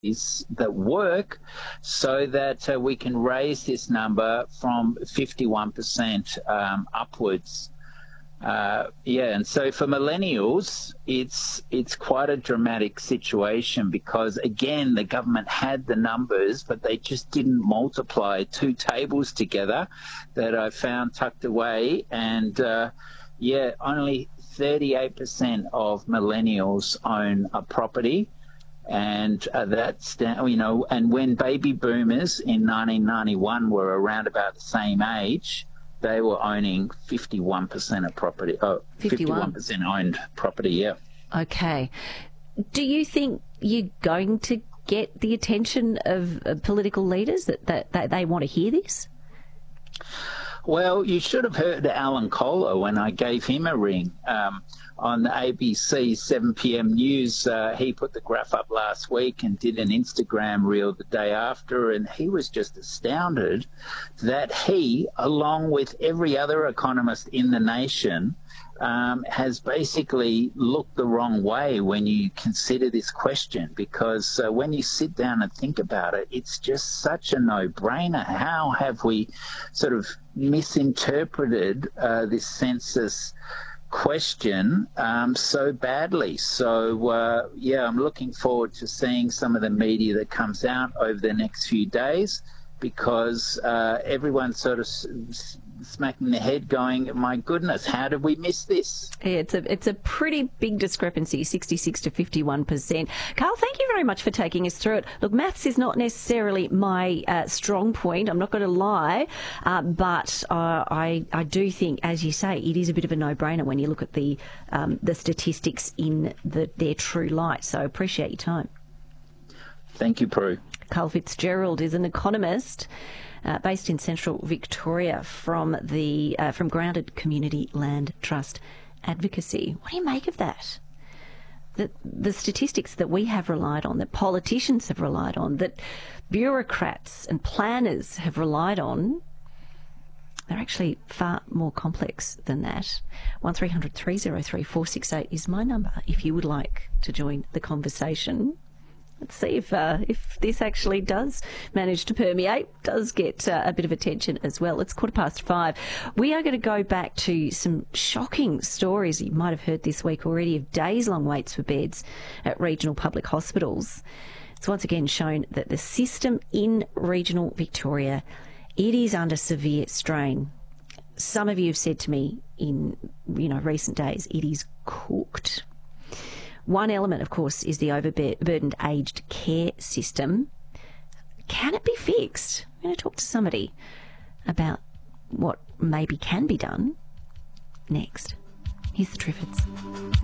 that work so that we can raise this number from 51% upwards. And so for millennials, it's quite a dramatic situation because, again, the government had the numbers, but they just didn't multiply two tables together that I found tucked away. And, only 38% of millennials own a property. And that's, and when baby boomers in 1991 were around about the same age, they were owning 51% of property. 51% owned property, yeah. Okay. Do you think you're going to get the attention of political leaders that they want to hear this? Well, you should have heard Alan Kohler when I gave him a ring. On the ABC 7 p.m. news, he put the graph up last week and did an Instagram reel the day after, and he was just astounded that he, along with every other economist in the nation, has basically looked the wrong way when you consider this question, because when you sit down and think about it, it's just such a no-brainer. How have we sort of misinterpreted this census question so badly? So, I'm looking forward to seeing some of the media that comes out over the next few days, because everyone's sort of smacking their head going, my goodness, how did we miss this? Yeah, it's a pretty big discrepancy, 66 to 51%. Carl, thank you very much for taking us through it. Look, maths is not necessarily my strong point, I'm not going to lie, but I do think, as you say, it is a bit of a no-brainer when you look at the statistics in their true light. So appreciate your time. Thank you, Prue. Carl Fitzgerald is an economist based in central Victoria from Grounded Community Land Trust Advocacy. What do you make of that? The statistics that we have relied on, that politicians have relied on, that bureaucrats and planners have relied on, they're actually far more complex than that. 1300 303 468 is my number if you would like to join the conversation. Let's see if this actually does manage to permeate, does get a bit of attention as well. It's 5:15. We are going to go back to some shocking stories you might have heard this week already of days-long waits for beds at regional public hospitals. It's once again shown that the system in regional Victoria, it is under severe strain. Some of you have said to me in recent days, it is cooked. One element, of course, is the overburdened aged care system. Can it be fixed? I'm going to talk to somebody about what maybe can be done next. Here's the Triffids.